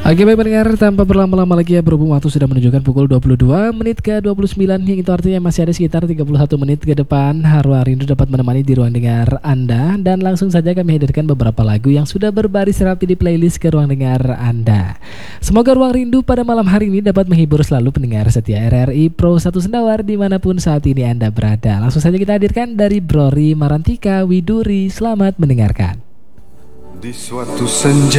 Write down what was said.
Oke baik pendengar, tanpa berlama-lama lagi ya, berhubung waktu sudah menunjukkan pukul 22 menit ke 29, yang itu artinya masih ada sekitar 31 menit ke depan Ruang Rindu dapat menemani di ruang dengar Anda. Dan langsung saja kami hadirkan beberapa lagu yang sudah berbaris rapi di playlist ke ruang dengar Anda. Semoga Ruang Rindu pada malam hari ini dapat menghibur selalu pendengar setia RRI Pro 1 Sendawar dimanapun saat ini Anda berada. Langsung saja kita hadirkan dari Brori Marantika Widuri. Selamat mendengarkan. Di suatu senja